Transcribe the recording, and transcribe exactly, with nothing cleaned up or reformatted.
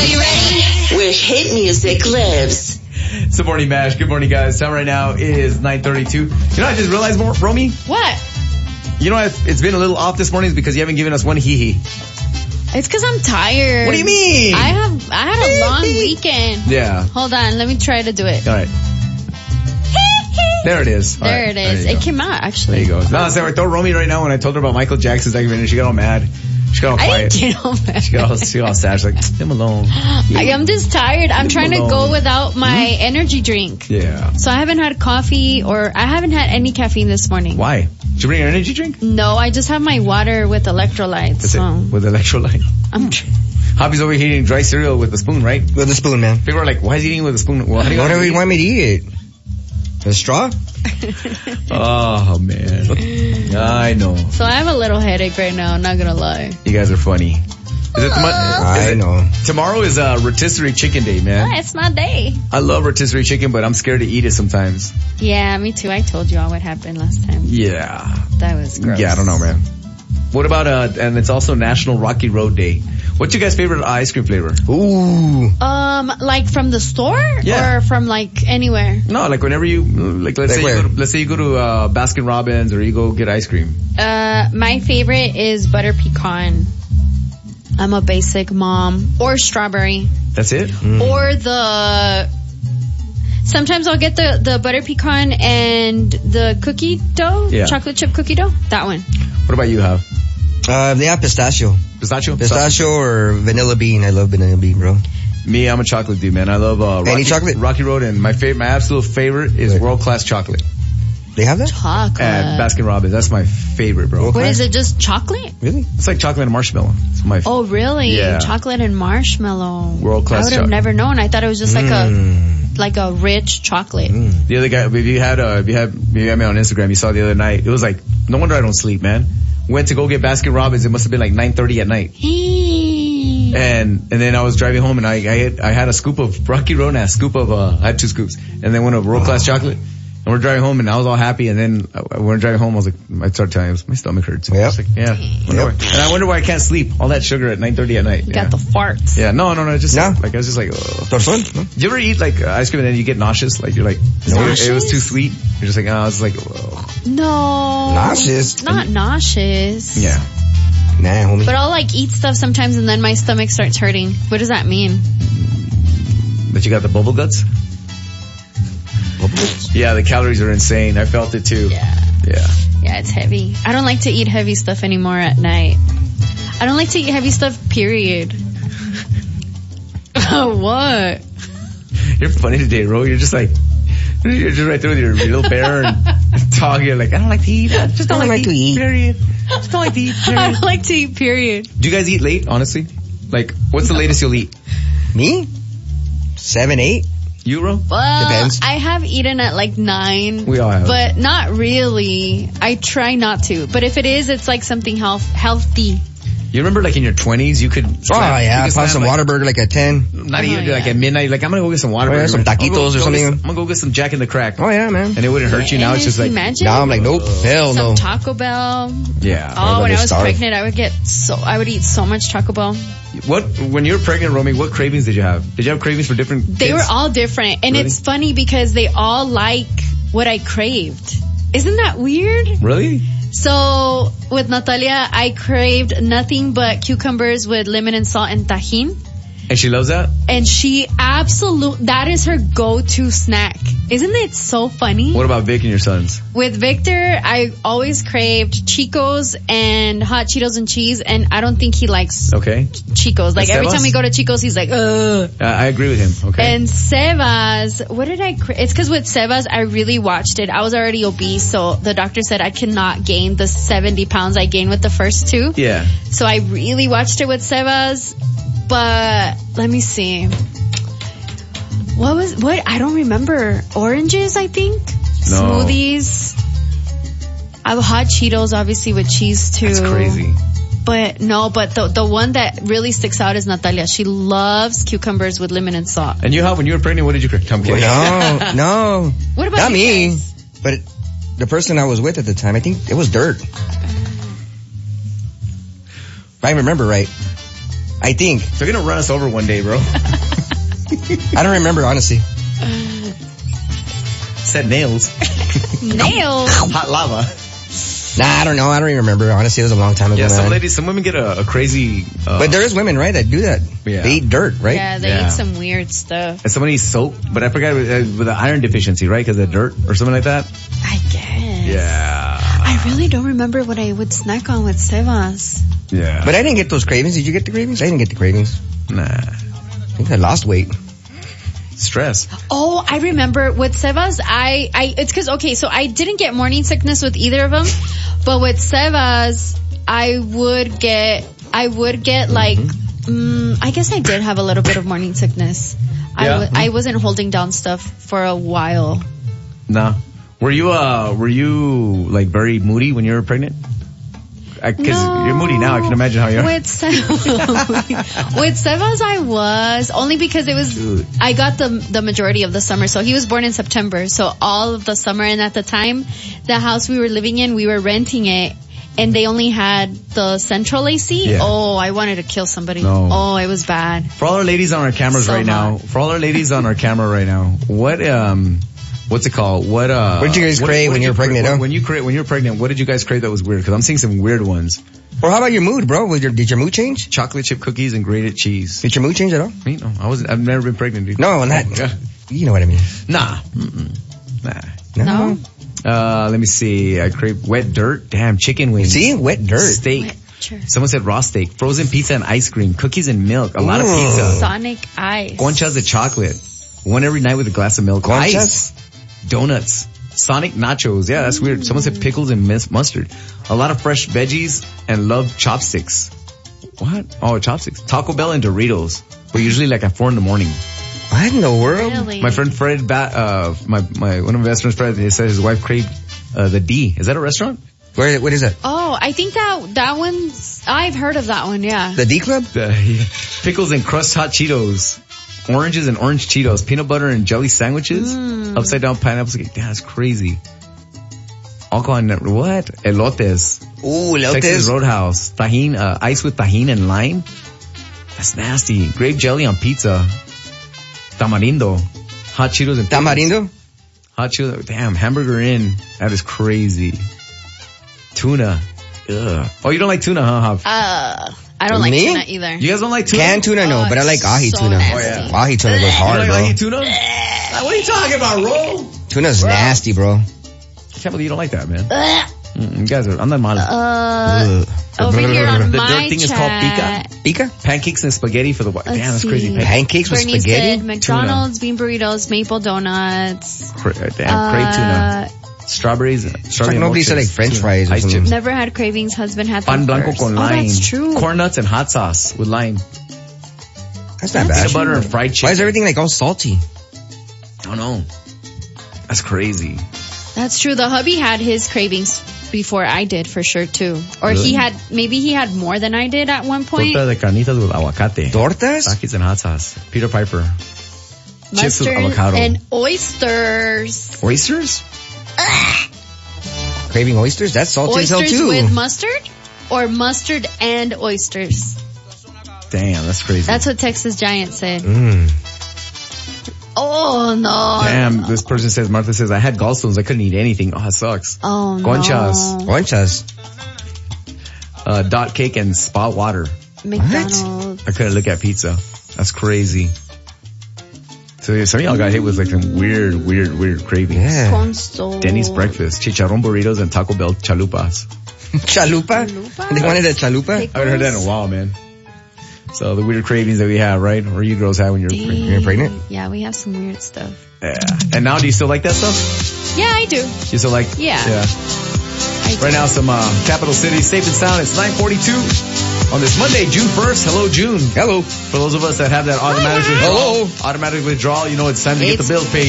Are you ready? Where hit music lives. It's the Morning Mash. Good morning, guys. Time right now is nine thirty-two. You know, I just realized, more, Romy. What? You know, it's, it's been a little off this morning because you haven't given us one hee-hee. It's because I'm tired. What do you mean? I have, I had a long weekend. Yeah. Hold on. Let me try to do it. All right. There it is. There right. it is. There it came out, actually. There you go. No, so I told Romy right now when I told her about Michael Jackson's documentary, she got all mad. She got all I quiet. didn't get all mad. She got all, she got all sad. She's like, leave him alone. I, I'm just tired. I'm Leave trying him to go alone. without my Mm-hmm. energy drink. Yeah. So I haven't had coffee or I haven't had any caffeine this morning. Why? Did you bring your energy drink? No, I just have my water with electrolytes. That's so it. With electrolyte. I'm Hobby's over here eating dry cereal with a spoon, right? With a spoon, man. People are like, why is he eating with a spoon? Well, how do you Whatever you want me to eat it. A straw? Oh, man. I know. So I have a little headache right now, I'm not gonna lie. You guys are funny. Is it tomo- I is it- know. Tomorrow is uh, rotisserie chicken day, man. Oh, it's my day. I love rotisserie chicken, but I'm scared to eat it sometimes. Yeah, me too. I told you all what happened last time. Yeah. That was gross. Yeah, I don't know, man. What about, uh, and it's also National Rocky Road Day. What's your guys' favorite ice cream flavor? Ooh. Um, like from the store? Yeah. Or from like anywhere? No, like whenever you, like let's Like say where? you go to, let's say you go to, uh, Baskin Robbins or you go get ice cream. Uh, my favorite is butter pecan. I'm a basic mom. Or strawberry. That's it? Or the, sometimes I'll get the, the butter pecan and the cookie dough. Yeah. Chocolate chip cookie dough. That one. What about you, Hav? Uh, they have pistachio. Pistachio? Pistachio or vanilla bean. I love vanilla bean, bro. Me, I'm a chocolate dude, man. I love, uh, Rocky, Any chocolate? Rocky Road, and my favorite, my absolute favorite is Right. World Class Chocolate They have that? Chocolate. at Baskin Robbins. That's my favorite, bro. World What Class? is it? Just chocolate? Really? It's like chocolate and marshmallow. It's my Oh, really? Yeah. Chocolate and marshmallow. World class I would have chocolate. never known. I thought it was just like a, Mm. like a rich chocolate. The other guy, if you had, uh, if you had, if you had me on Instagram, you saw the other night, it was like, no wonder I don't sleep, man. Went to go get Baskin Robbins, it must have been like nine thirty at night. And, and then I was driving home and I, I had, I had a scoop of Rocky Road and a scoop of, uh, I had two scoops. And then one of World Class Chocolate. And we're driving home and I was all happy and then uh, when we're driving home I was like, I started telling him, my stomach hurts. Yep. I was like, yeah. Wonder why. And I wonder why I can't sleep. All that sugar at nine thirty at night. You yeah. got the farts. Yeah, no, no, no, just, No. like, I was just like, ugh. Torson? No? Do you ever eat like uh, ice cream and then you get nauseous? Like you're like, no, it, it was too sweet. You're just like, oh, I was like, ugh. No. Nauseous? Not nauseous. Yeah. Nah, homie. But I'll like eat stuff sometimes and then my stomach starts hurting. What does that mean? That you got the bubble guts? Yeah, the calories are insane. I felt it too. Yeah. Yeah. Yeah, it's heavy. I don't like to eat heavy stuff anymore at night. I don't like to eat heavy stuff, period. What? You're funny today, Ro. You're just like, you're just right there with your little bear and talking. You're like, I don't like to eat. I just don't, I don't like, like to to eat. eat. Period. Just don't like to eat. I Period. don't like to eat, period. Do you guys eat late, honestly? Like, what's the latest you'll eat? Me? Seven, eight? You, Ro? Well, Depends. I have eaten at like nine. We all have. But not really. I try not to. But if it is, it's like something health healthy. You remember like in your twenties, you could. Oh, slam- yeah. you could Pop slam, some like, Whataburger like at ten. Not Oh, even like yeah. at midnight. Like I'm gonna go get some water. Oh, yeah, some taquitos or something. I'm gonna go get some Jack in the Crack. Oh, yeah, man. And it wouldn't hurt you. Now And it's just can like, you imagine? Now I'm like, nope. Hell Some no. Taco Bell. yeah. Oh, when I was starve. pregnant, I would get so, I would eat so much Taco Bell. What, when you were pregnant, Romy, what cravings did you have? Did you have cravings for different They kids? were all different. And Really? it's funny because they all like what I craved. Isn't that weird? Really? So with Natalia, I craved nothing but cucumbers with lemon and salt and tajin. And she loves that? And she absolute, that is her go-to snack. Isn't it so funny? What about Vic and your sons? With Victor, I always craved Chico's and hot Cheetos and cheese, and I don't think he likes Okay. Chico's. Like every Sebas? time we go to Chico's, he's like, ugh. Uh, I agree with him. Okay. And Sebas, what did I crave? It's cause with Sebas, I really watched it. I was already obese, so the doctor said I cannot gain the seventy pounds I gained with the first two. yeah. So I really watched it with Sebas, but let me see. What was, what? I don't remember. Oranges, I think? No. Smoothies. I have hot Cheetos, obviously, with cheese too. That's crazy. But no, but the the one that really sticks out is Natalia. She loves cucumbers with lemon and salt. And you, how, when you were pregnant, what did you crave? I'm kidding. No, no. What about Not you me. guys? But the person I was with at the time, I think it was dirt. If I remember right. I think. They're gonna run us over one day, bro. I don't remember, honestly. Said nails. Nails. Hot lava. Nah, I don't know. I don't even remember. Honestly, it was a long time ago, Yeah, some man. ladies, some women get a, a crazy. Uh, But there is women, right, that do that. Yeah. They eat dirt, right? Yeah, they Yeah. eat some weird stuff. and somebody eats soap, but I forgot with, uh, with the iron deficiency, right? Because of dirt or something like that. I guess. Yeah. I really don't remember what I would snack on with Sebas. Yeah. But I didn't get those cravings. Did you get the cravings? I didn't get the cravings. nah. I think I lost weight. Stress. Oh, I remember with Sebas, I, I, it's cause, okay, so I didn't get morning sickness with either of them, but with Sebas, I would get, I would get like, mm, I guess I did have a little bit of morning sickness. I Yeah. w- I wasn't holding down stuff for a while. Nah. Were you, uh, were you like very moody when you were pregnant? I, Cause No. you're moody now. I can imagine how you are. With, Se- with Sebas, I was only because it was. Dude. I got the the majority of the summer, so he was born in September. So all of the summer, and at the time, the house we were living in, we were renting it, and they only had the central A C. Yeah. Oh, I wanted to kill somebody. No. Oh, it was bad. For all our ladies on our cameras So right now, hot. for all our ladies on our camera right now, what, um, what's it called? What, uh. What did you guys what- crave what when did you were cra- pregnant, When, huh? when you cra- when you were pregnant, what did you guys crave that was weird? Cause I'm seeing some weird ones. Or how about your mood, bro? Was your, did your mood change? Chocolate chip cookies and grated cheese. Did your mood change at all? Me? No, I wasn't, I've never been pregnant, dude. No, not. Yeah. You know what I mean. Nah. Mm-mm. Nah. No? Uh, let me see. I crave wet dirt. Damn, chicken wings. See? Wet dirt. Steak. Sure. Someone said raw steak. Frozen pizza and ice cream. Cookies and milk. A lot of Ooh. pizza. Sonic Ice. Conchas de chocolate. One every night with a glass of milk. Conchas? Ice. Donuts. Sonic nachos. Yeah, that's weird. Someone said pickles and mis- mustard. A lot of fresh veggies and love chopsticks. What? Oh, chopsticks. Taco Bell and Doritos. But usually like at four in the morning. What in the world? Really? My friend Fred, ba- uh, my, my, one of my best friends, Fred, he said his wife craved, uh, the D. Is that a restaurant? Where, what is that? Oh, I think that that one's. I've heard of that one. Yeah. The D Club? The, yeah. Pickles and crust hot Cheetos. Oranges and orange Cheetos. Peanut butter and jelly sandwiches. Mm. Upside down pineapple cake. Damn, that's crazy. Alcohol and, what? Elotes. Ooh, Texas elotes. Roadhouse. Tajin, uh, ice with tajin and lime. That's nasty. Grape jelly on pizza. Tamarindo. Hot Cheetos and pickles. Tamarindo? Hot Cheetos. Damn, Hamburger Inn. That is crazy. Tuna. Ugh. Oh, you don't like tuna, huh, Hav? Uh, I don't like Me? tuna either. You guys don't like tuna? Canned tuna, no, Oh, but I like ahi so tuna. nasty. Ahi tuna goes You hard, like bro. ahi tuna? Like, what are you talking about, roll? Tuna's nasty, bro. I can't believe you don't like that, man. Ugh. Mm, you guys are, I'm not mal. Uh, Ugh. over here on The my dirt thing is called chat, pica. Pika? Pancakes and spaghetti for the, Let's damn, that's see. crazy. Pan- Pancakes with Bernie spaghetti? said McDonald's, bean burritos, maple donuts. Cra- damn, crave tuna. Uh, Strawberries. Strawberry like nobody said, like, milkshakes, French tuna, fries or Ice something. chips. never had cravings. Husband had Pan them blanco first. con Oh, lime. that's true. Corn nuts and hot sauce with lime. That's not bad. Peanut butter and fried chicken. Why is everything like all salty? I don't know. That's crazy. That's true. The hubby had his cravings before I did, for sure too. Or Really? he had, maybe he had more than I did at one point. Torta de carnitas with aguacate. Tortas? Takis and hot sauce. Peter Piper. Chips with Mustard avocado. and oysters. Oysters? Craving oysters? That's salty as hell Oysters too. with mustard? Or mustard and oysters? Damn, that's crazy. That's what Texas Giant said. Mm. Oh no. Damn, this person says, Martha says, I had gallstones. I couldn't eat anything. Oh, it sucks. Oh no. Conchas. Conchas. Uh, dot cake and spa water. McDonald's. I couldn't look at pizza. That's crazy. So yeah, some of y'all got hit with like some weird, weird, weird cravings. Yeah. Conso. Denny's breakfast, chicharrón burritos and Taco Bell chalupas. Chalupa? Chalupa? They wanted a chalupa? Pickles. I haven't heard that in a while, man. So the weird cravings that we have, right? Or you girls have when you're pregnant. You're pregnant? Yeah, we have some weird stuff. Yeah. And now do you still like that stuff? Yeah, I do. You still like? Yeah. Yeah. I do. Right now, some uh, capital cities, safe and sound. It's nine forty-two on this Monday, June first. Hello, June. Hello. For those of us that have that automatic Hi. withdrawal, Hello. automatic withdrawal, you know it's time to get It's the bills paid.